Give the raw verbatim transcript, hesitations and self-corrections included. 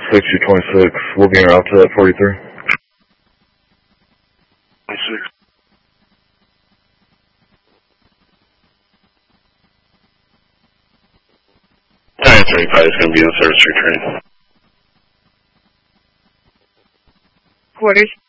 sixty twenty-six, we'll be en route to that forty-three. twenty-six. nine thirty-five is going to be on service return. Quarters.